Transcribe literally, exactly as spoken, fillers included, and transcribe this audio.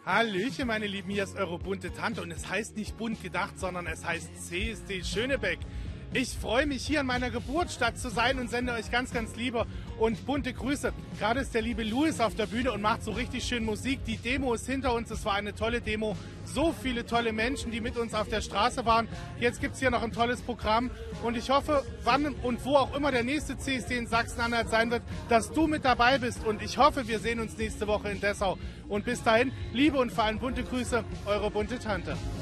Hallöchen, meine Lieben, hier ist eure bunte Tante und es heißt nicht bunt gedacht, sondern es heißt C S D Schönebeck. Ich freue mich, hier in meiner Geburtsstadt zu sein und sende euch ganz, ganz liebe und bunte Grüße. Gerade ist der liebe Louis auf der Bühne und macht so richtig schön Musik. Die Demo ist hinter uns, es war eine tolle Demo. So viele tolle Menschen, die mit uns auf der Straße waren. Jetzt gibt es hier noch ein tolles Programm und ich hoffe, wann und wo auch immer der nächste C S D in Sachsen-Anhalt sein wird, dass du mit dabei bist und ich hoffe, wir sehen uns nächste Woche in Dessau. Und bis dahin, liebe und vor allem bunte Grüße, eure bunte Tante.